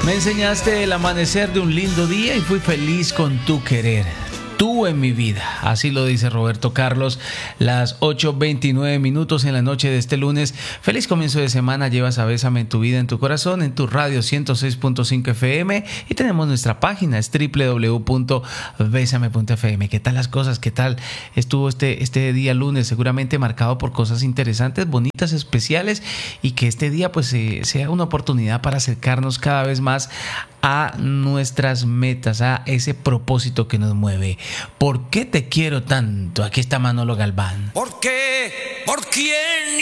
Me enseñaste el amanecer de un lindo día y fui feliz con tu querer. Tú en mi vida, así lo dice Roberto Carlos. Las 8:29 en la noche de este lunes. Feliz comienzo de semana. Llevas a Bésame en tu vida, en tu corazón, en tu radio 106.5 FM. Y tenemos nuestra página, es www.besame.fm. ¿Qué tal las cosas? ¿Qué tal estuvo este día lunes? Seguramente marcado por cosas interesantes, bonitas, especiales. Y que este día pues sea una oportunidad para acercarnos cada vez más a nuestras metas, a ese propósito que nos mueve. ¿Por qué te quiero tanto? Aquí está Manolo Galván. ¿Por qué? ¿Por quién?